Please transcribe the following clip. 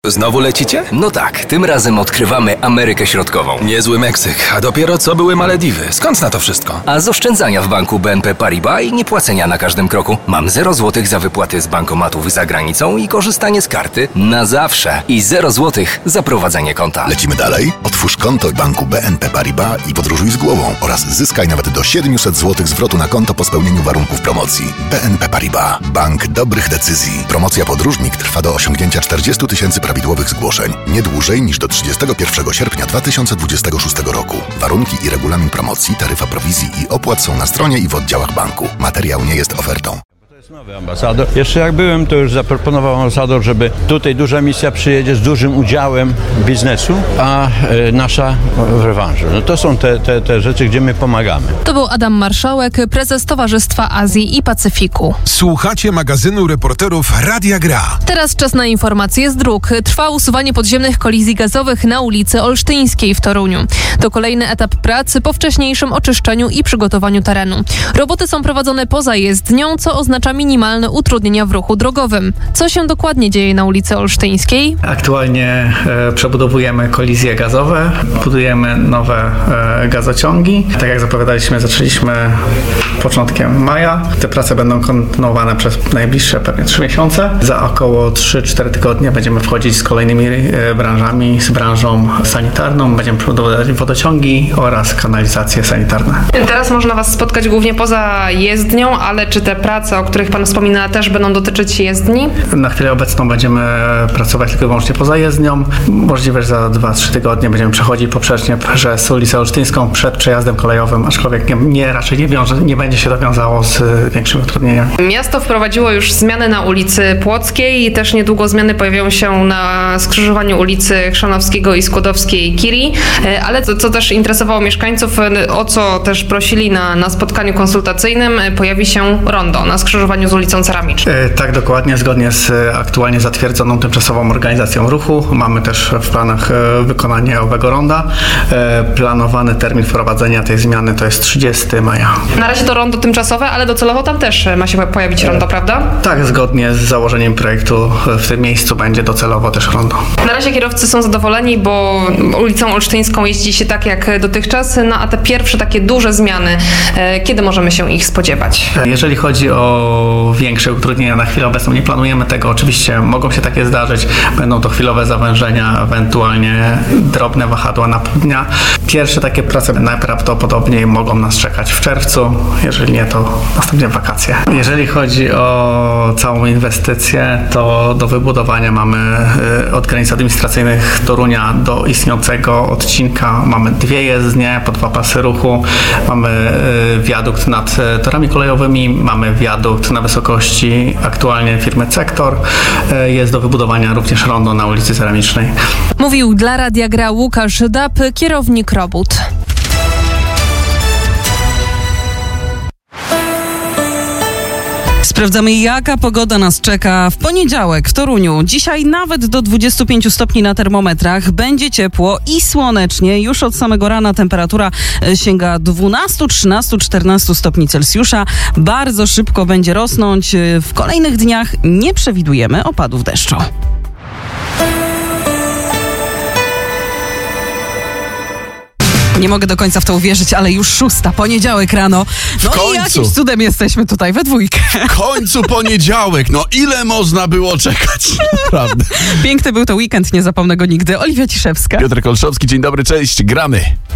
Znowu lecicie? No tak, tym razem odkrywamy Amerykę Środkową. Niezły Meksyk, a dopiero co były Malediwy. Skąd na to wszystko? A z oszczędzania w banku BNP Paribas i niepłacenia na każdym kroku mam 0 zł za wypłaty z bankomatów za granicą i korzystanie z karty na zawsze. I 0 zł za prowadzenie konta. Lecimy dalej? Otwórz konto w banku BNP Paribas i podróżuj z głową oraz zyskaj nawet do 700 zł zwrotu na konto po spełnieniu warunków promocji. BNP Paribas. Bank dobrych decyzji. Promocja Podróżnik trwa do osiągnięcia 40 000 prawidłowych zgłoszeń. Nie dłużej niż do 31 sierpnia 2026 roku. Warunki i regulamin promocji, taryfa prowizji i opłat są na stronie i w oddziałach banku. Materiał nie jest ofertą. Nowy ambasador. Jeszcze jak byłem, to już zaproponował ambasador, żeby tutaj duża misja przyjedzie z dużym udziałem biznesu, a nasza w rewanżu. No to są te rzeczy, gdzie my pomagamy. To był Adam Marszałek, prezes Towarzystwa Azji i Pacyfiku. Słuchacie magazynu reporterów Radia Gra. Teraz czas na informacje z dróg. Trwa usuwanie podziemnych kolizji gazowych na ulicy Olsztyńskiej w Toruniu. To kolejny etap pracy po wcześniejszym oczyszczeniu i przygotowaniu terenu. Roboty są prowadzone poza jezdnią, co oznacza minimalne utrudnienia w ruchu drogowym. Co się dokładnie dzieje na ulicy Olsztyńskiej? Aktualnie przebudowujemy kolizje gazowe, budujemy nowe gazociągi. Tak jak zapowiadaliśmy, zaczęliśmy początkiem maja. Te prace będą kontynuowane przez najbliższe pewnie 3 miesiące. Za około 3-4 tygodnie będziemy wchodzić z kolejnymi branżami, z branżą sanitarną. Będziemy budować wodociągi oraz kanalizacje sanitarne. Teraz można Was spotkać głównie poza jezdnią, ale czy te prace, o których Pan wspomina, też będą dotyczyć jezdni? Na chwilę obecną będziemy pracować tylko i wyłącznie poza jezdnią. Możliwe, że za 2-3 tygodnie będziemy przechodzić poprzecznie przez ulicę Olsztyńską przed przejazdem kolejowym, aczkolwiek raczej nie będzie się to wiązało z większymi utrudnieniami. Miasto wprowadziło już zmiany na ulicy Płockiej i też niedługo zmiany pojawią się na skrzyżowaniu ulicy Chrzanowskiego i Skłodowskiej-Curie, ale co też interesowało mieszkańców, o co też prosili na spotkaniu konsultacyjnym, pojawi się rondo na skrzyżowaniu z ulicą Ceramiczną. Tak, dokładnie, zgodnie z aktualnie zatwierdzoną tymczasową organizacją ruchu. Mamy też w planach wykonanie owego ronda. Planowany termin wprowadzenia tej zmiany to jest 30 maja. Na razie to rondo tymczasowe, ale docelowo tam też ma się pojawić rondo, prawda? Tak, zgodnie z założeniem projektu w tym miejscu będzie docelowo też rondo. Na razie kierowcy są zadowoleni, bo ulicą Olsztyńską jeździ się tak jak dotychczas, no a te pierwsze takie duże zmiany, kiedy możemy się ich spodziewać? Jeżeli chodzi o większe utrudnienia, na chwilę obecną nie planujemy tego. Oczywiście mogą się takie zdarzyć. Będą to chwilowe zawężenia, ewentualnie drobne wahadła na pół dnia. Pierwsze takie prace najprawdopodobniej mogą nas czekać w czerwcu. Jeżeli nie, to następnie wakacje. Jeżeli chodzi o całą inwestycję, to do wybudowania mamy od granic administracyjnych Torunia do istniejącego odcinka. Mamy 2 jezdnie po 2 pasy ruchu. Mamy wiadukt nad torami kolejowymi. Mamy wiadukt na wysokości aktualnie firmy Cektor. Jest do wybudowania również rondo na ulicy Ceramicznej. Mówił dla Radia Gra Łukasz Dap, kierownik robót. Sprawdzamy, jaka pogoda nas czeka w poniedziałek w Toruniu. Dzisiaj nawet do 25 stopni na termometrach. Będzie ciepło i słonecznie. Już od samego rana temperatura sięga 12, 13, 14 stopni Celsjusza. Bardzo szybko będzie rosnąć. W kolejnych dniach nie przewidujemy opadów deszczu. Nie mogę do końca w to uwierzyć, ale już 6, poniedziałek rano. No i jakimś cudem jesteśmy tutaj we dwójkę. W końcu poniedziałek. No ile można było czekać? Naprawdę. Piękny był to weekend, nie zapomnę go nigdy. Oliwia Ciszewska. Piotr Kolszowski, dzień dobry, cześć, gramy.